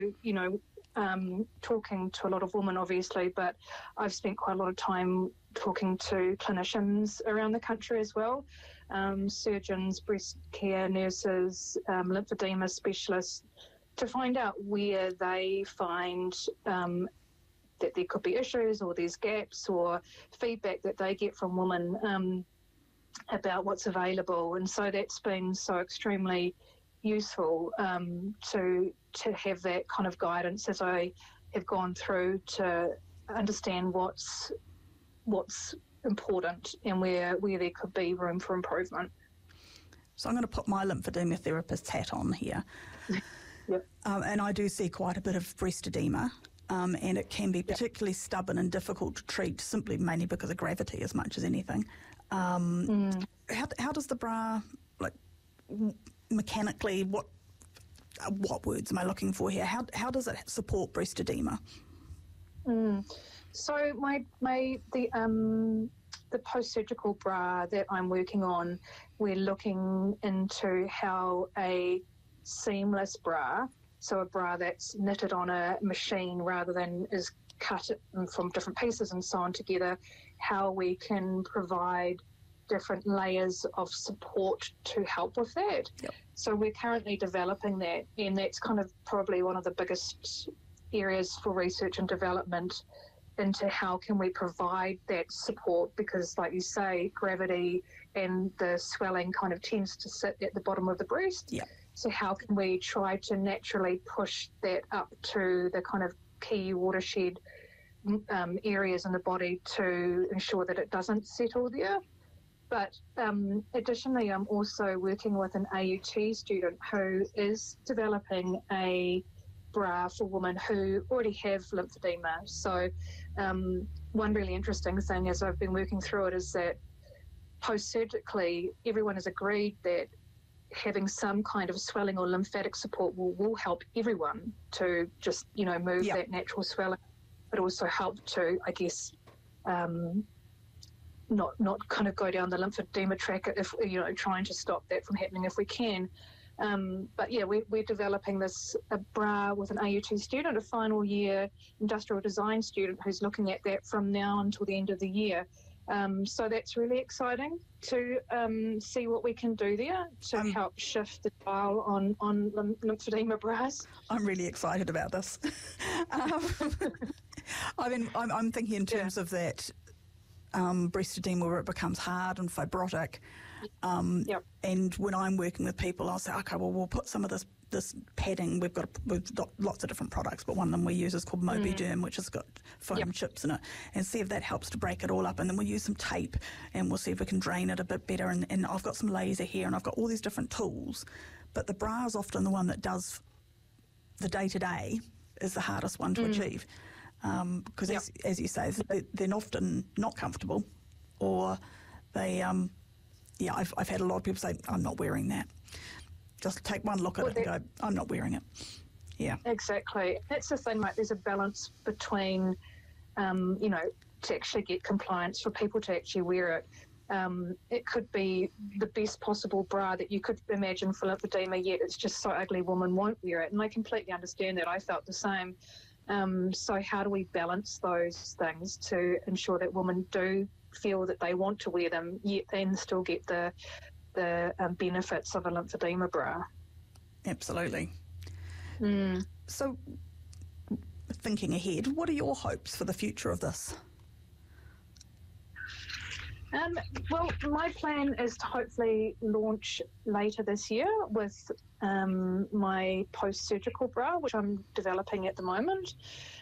you know, talking to a lot of women, obviously, but I've spent quite a lot of time talking to clinicians around the country as well, surgeons, breast care nurses, lymphedema specialists, to find out where they find that there could be issues or there's gaps or feedback that they get from women about what's available. And so that's been so extremely useful to have that kind of guidance as I have gone through to understand what's important and where there could be room for improvement. So I'm going to put my lymphedema therapist hat on here. Yep. And I do see quite a bit of breast edema, and it can be particularly stubborn and difficult to treat, simply mainly because of gravity as much as anything. How does the bra, like, mechanically, what words am I looking for here? How does it support breast edema? So the post-surgical bra that I'm working on, we're looking into how a seamless bra, so a bra that's knitted on a machine rather than is cut from different pieces and sewn together, how we can provide different layers of support to help with that. Yep. So we're currently developing that, and that's kind of probably one of the biggest areas for research and development into how can we provide that support, because like you say, gravity and the swelling kind of tends to sit at the bottom of the breast. Yep. So how can we try to naturally push that up to the kind of key watershed areas in the body to ensure that it doesn't settle there. But additionally, I'm also working with an AUT student who is developing a bra for women who already have lymphedema. So one really interesting thing as I've been working through it is that post-surgically, everyone has agreed that having some kind of swelling or lymphatic support will help everyone to just, move that natural swelling, but also help to, I guess, not kind of go down the lymphedema track if, trying to stop that from happening if we can. But yeah, we're developing this a bra with an AUT student, a final year industrial design student who's looking at that from now until the end of the year. So that's really exciting to see what we can do there to help shift the dial on lymphedema bras. I'm really excited about this. I'm thinking in terms of that breast edema where it becomes hard and fibrotic. And when I'm working with people, I'll say, okay, well, we'll put some of this padding. We've got lots of different products, but one of them we use is called Mobiderm, which has got foam chips in it, and see if that helps to break it all up. And then we'll use some tape and we'll see if we can drain it a bit better. And I've got some laser here and I've got all these different tools. But the bra is often the one that does the day-to-day is the hardest one to achieve. Because as you say, they're often not comfortable, or they, I've had a lot of people say, I'm not wearing that. Just take one look at it and go, I'm not wearing it. Yeah. Exactly. That's the thing, like there's a balance between, to actually get compliance for people to actually wear it. It could be the best possible bra that you could imagine for lymphedema, yet it's just so ugly women won't wear it. And I completely understand that. I felt the same. So how do we balance those things to ensure that women do feel that they want to wear them, yet then still get the benefits of a lymphedema bra? Absolutely. So, thinking ahead, what are your hopes for the future of this? Well, my plan is to hopefully launch later this year with my post-surgical bra, which I'm developing at the moment.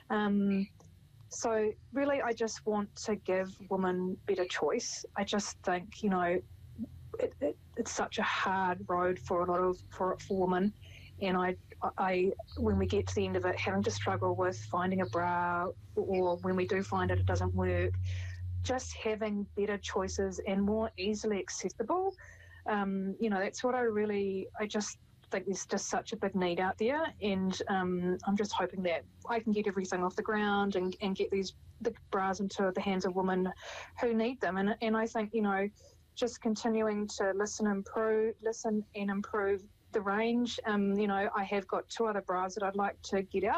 So really, I just want to give women better choice. I just think, it's such a hard road for women, and I when we get to the end of it, having to struggle with finding a bra, or when we do find it, it doesn't work. Just having better choices and more easily accessible, that's what I just think there's just such a big need out there, and I'm just hoping that I can get everything off the ground and get the bras into the hands of women who need them. And I think, just continuing to listen and improve the range. I have got 2 other bras that I'd like to get out.